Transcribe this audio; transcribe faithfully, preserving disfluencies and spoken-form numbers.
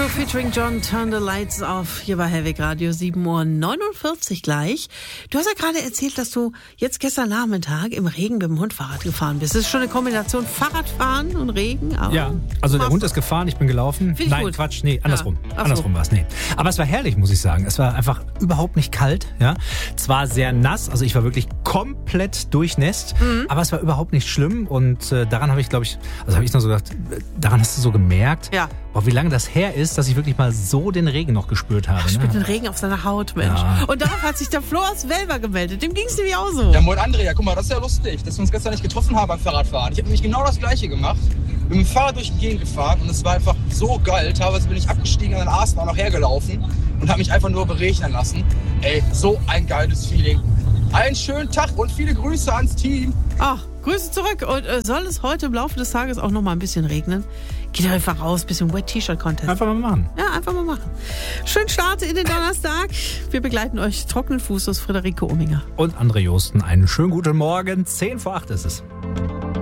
Tiesto featuring John, Turn the Lights Off, hier bei Hellweg Radio, sieben Uhr neunundvierzig gleich. Du hast ja gerade erzählt, dass du jetzt gestern Nachmittag im Regen mit dem Hund Fahrrad gefahren bist. Das ist schon eine Kombination Fahrradfahren und Regen. Aber ja, also der Hund ist gefahren, ich bin gelaufen. Find ich Nein, gut. Quatsch, nee, andersrum. Ja. So. Andersrum war es, nee. Aber es war herrlich, muss ich sagen. Es war einfach überhaupt nicht kalt, ja. Zwar sehr nass, also ich war wirklich komplett durchnässt, mhm. aber es war überhaupt nicht schlimm und äh, daran habe ich, glaube ich, also habe ich noch so gedacht, daran hast du so gemerkt, ja. boah, wie lange das her ist, dass ich wirklich mal so den Regen noch gespürt habe. Ich ne? spürt den Regen auf seiner Haut, Mensch. Ja. Und darauf hat sich der Flo aus Welver gemeldet. Dem ging es nämlich auch so. Ja, moin Andrea, guck mal, das ist ja lustig, dass wir uns gestern nicht getroffen haben beim Fahrradfahren. Ich habe nämlich genau das Gleiche gemacht. Bin mit dem Fahrrad durch die Gegend gefahren und es war einfach so geil. Teilweise bin ich abgestiegen, an den Asten auch noch hergelaufen und habe mich einfach nur beregnen lassen. Ey, so ein geiles Feeling. Einen schönen Tag und viele Grüße ans Team. Ach, Grüße zurück. Und äh, soll es heute im Laufe des Tages auch noch mal ein bisschen regnen? Geht einfach raus, bisschen Wet-T-Shirt-Contest. Einfach mal machen. Ja, einfach mal machen. Schönen Start in den Donnerstag. Wir begleiten euch trockenen Fußes, Friederike Ominger. Und André Josten, einen schönen guten Morgen. zehn vor acht ist es.